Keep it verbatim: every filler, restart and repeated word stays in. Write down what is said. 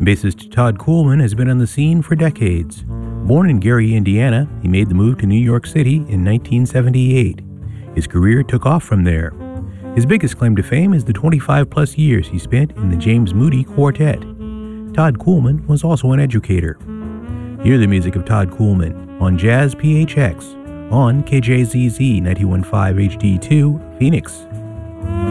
Bassist Todd Coolman has been on the scene for decades. Born in Gary, Indiana, he made the move to New York City in nineteen seventy-eight. His career took off from there. His biggest claim to fame is the twenty-five plus years he spent in the James Moody Quartet. Todd Coolman was also an educator. Hear the music of Todd Coolman on Jazz P H X on K J Z Z ninety-one point five H D two, Phoenix.